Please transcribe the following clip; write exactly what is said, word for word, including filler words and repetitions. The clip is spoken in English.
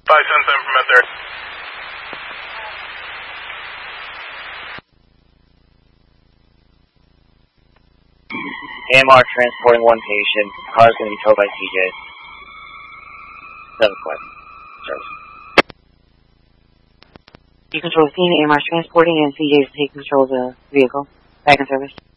five seven seven from out there. A M R transporting one patient. Car is going to be towed by C J. seven five. Service. You control the scene, A M R is transporting, and C J is taking control of the vehicle. Back in service.